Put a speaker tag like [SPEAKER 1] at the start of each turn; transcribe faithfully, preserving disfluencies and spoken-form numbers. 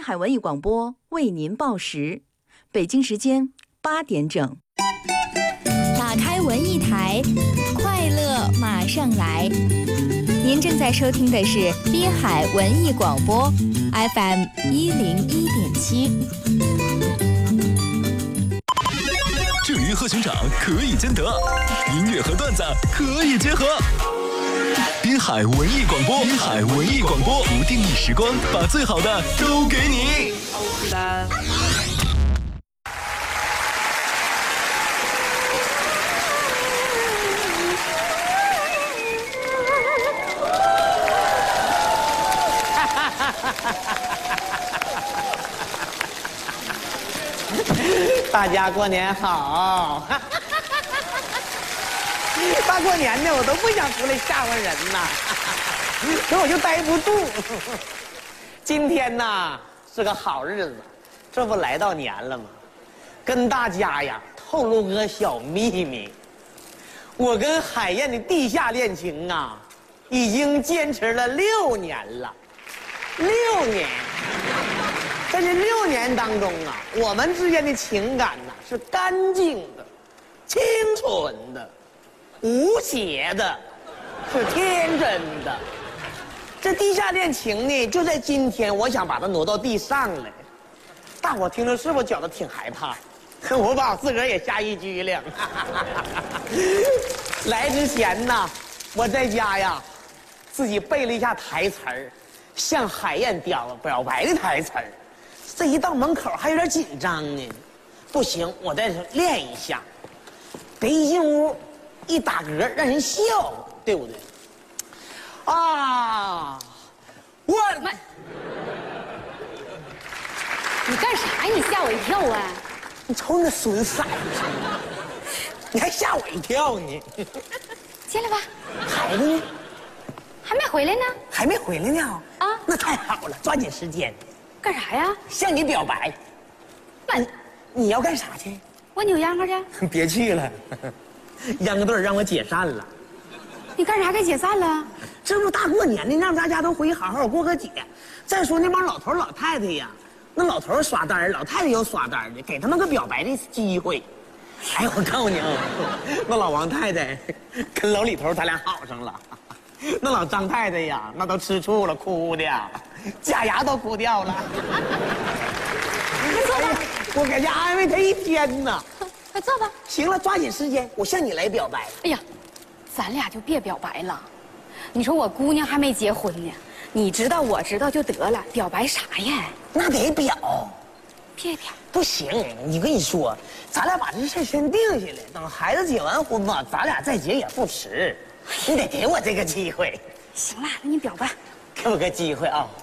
[SPEAKER 1] 滨海文艺广播为您报时，北京时间八点整。
[SPEAKER 2] 打开文艺台，快乐马上来。您正在收听的是滨海文艺广播 F M 一零一点七。
[SPEAKER 3] 正音和寻找可以兼得，音乐和段子可以结合。滨海文艺广播，滨海文艺广播，不定义时光，把最好的都给你。
[SPEAKER 4] 大家过年好！大过年的我都不想出来吓唬人呐，可我就待不住。今天呐是个好日子，这不来到年了吗？跟大家呀透露个小秘密，我跟海燕的地下恋情啊，已经坚持了六年了，六年。在这六年当中啊，我们之间的情感呐、啊、是干净的、清纯的、无邪的，是天真的。这地下恋情呢，就在今天，我想把它挪到地上来。大伙听着是不是觉得挺害怕？我把我自个儿也吓一激灵。来之前呢，我在家呀，自己背了一下台词儿，向海燕表表白的台词儿。这一到门口还有点紧张呢，不行，我再练一下。别一进屋一打嗝让人笑，对不对？啊，我
[SPEAKER 5] 妈！你干啥呀？你吓我一跳啊！
[SPEAKER 4] 你瞅你那损色，你还吓我一跳呢。
[SPEAKER 5] 进来吧。
[SPEAKER 4] 孩子呢？
[SPEAKER 5] 还没回来呢。
[SPEAKER 4] 还没回来呢？
[SPEAKER 5] 啊，
[SPEAKER 4] 那太好了，抓紧时间。
[SPEAKER 5] 干啥呀？
[SPEAKER 4] 向你表白。那你你要干啥去？
[SPEAKER 5] 我扭秧歌去。
[SPEAKER 4] 别去了，秧歌队让我解散了。
[SPEAKER 5] 你干啥给解散了？
[SPEAKER 4] 这不大过年的，让大家都回去好好过个节。再说那帮老头老太太呀，那老头刷单，老太太有刷单的，给他们个表白的机会。哎，我告诉你啊，那老王太太跟老李头他俩好上了。那老张太太呀，那都吃醋了，哭的，假牙都哭掉了。快坐吧，我搁家安慰他一天呢。
[SPEAKER 5] 快坐吧。
[SPEAKER 4] 行了，抓紧时间，我向你来表白。
[SPEAKER 5] 哎呀，咱俩就别表白了。你说我姑娘还没结婚呢，你知道我知道就得了，表白啥呀？
[SPEAKER 4] 那得表。
[SPEAKER 5] 别表。
[SPEAKER 4] 不行，你跟你说，咱俩把这事先定下来，等孩子结完婚吧，咱俩再结也不迟。你得给我这个机会。
[SPEAKER 5] 行了，那你表吧。
[SPEAKER 4] 给我个机会啊！